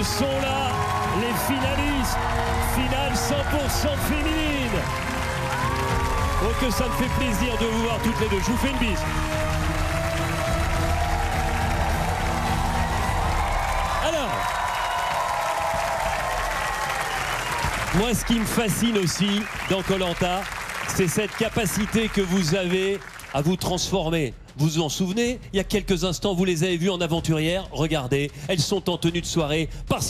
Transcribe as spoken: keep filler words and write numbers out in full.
Ce sont là les finalistes. Finale cent pour cent féminine. Oh que ça me fait plaisir de vous voir toutes les deux. Je vous fais une bise. Alors, moi ce qui me fascine aussi dans Koh Lanta, c'est cette capacité que vous avez à vous transformer. Vous vous en souvenez, il y a quelques instants, vous les avez vues en aventurières. Regardez, elles sont en tenue de soirée parce